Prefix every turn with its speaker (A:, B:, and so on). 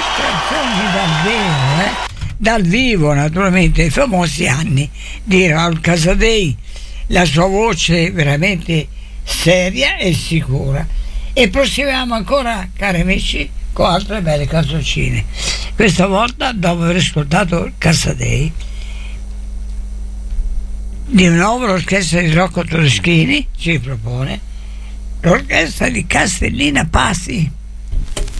A: registrazioni dal vivo naturalmente, i famosi anni di Raul Casadei, la sua voce veramente seria e sicura. E proseguiamo ancora, cari amici, con altre belle canzoncine. Questa volta, dopo aver ascoltato Casadei, di nuovo l'orchestra di Rocco Todeschini ci propone l'orchestra di Castellina Pasi.